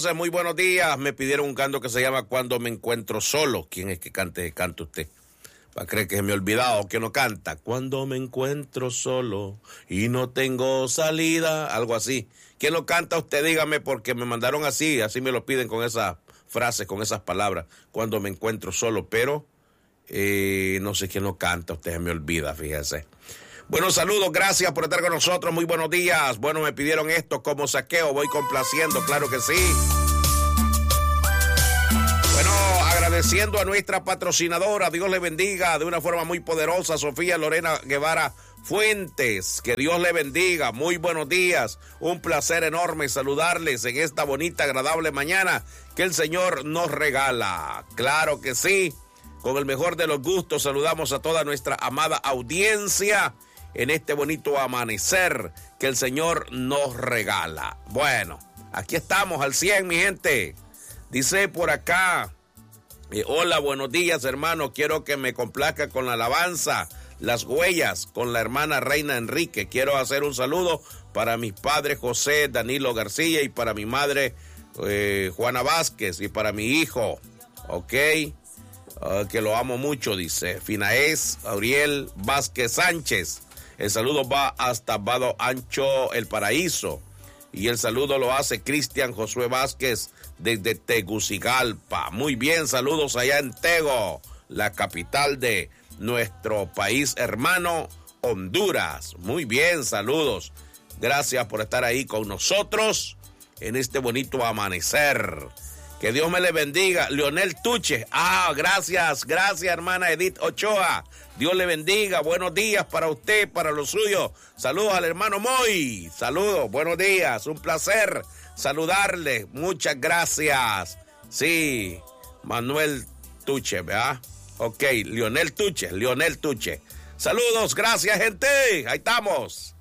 Muy buenos días. Me pidieron un canto que se llama Cuando me encuentro solo. ¿Quién es que cante usted? Para creer que se me ha olvidado que no canta. Cuando me encuentro solo y no tengo salida, algo así. ¿Quién lo canta usted? Dígame, porque me mandaron así me lo piden con esas frases, con esas palabras. Cuando me encuentro solo, pero no sé quién lo canta, usted se me olvida, fíjese. Bueno, saludos, gracias por estar con nosotros, muy buenos días. Bueno, me pidieron esto como saqueo, voy complaciendo, claro que sí. Bueno, agradeciendo a nuestra patrocinadora, Dios le bendiga de una forma muy poderosa, Sofía Lorena Guevara Fuentes, que Dios le bendiga, muy buenos días, un placer enorme saludarles en esta bonita, agradable mañana que el Señor nos regala, claro que sí, con el mejor de los gustos saludamos a toda nuestra amada audiencia en este bonito amanecer que el Señor nos regala. Bueno, aquí estamos al 100, mi gente. Dice por acá, hola, buenos días, hermano. Quiero que me complazca con la alabanza, Las Huellas, con la hermana Reina Enrique. Quiero hacer un saludo para mis padres José Danilo García y para mi madre Juana Vázquez y para mi hijo, ok, que lo amo mucho, dice Finaez Auriel Vázquez Sánchez. El saludo va hasta Vado Ancho, El Paraíso. Y el saludo lo hace Cristian Josué Vázquez desde Tegucigalpa. Muy bien, saludos allá en Tego, la capital de nuestro país hermano, Honduras. Muy bien, saludos. Gracias por estar ahí con nosotros en este bonito amanecer. Que Dios me le bendiga. Leonel Tuche. Gracias, hermana Edith Ochoa. Dios le bendiga. Buenos días para usted, para los suyos. Saludos al hermano Moy. Saludos, buenos días. Un placer saludarle. Muchas gracias. Sí, Manuel Tuche, ¿verdad? Ok, Leonel Tuche. Saludos, gracias, gente. Ahí estamos.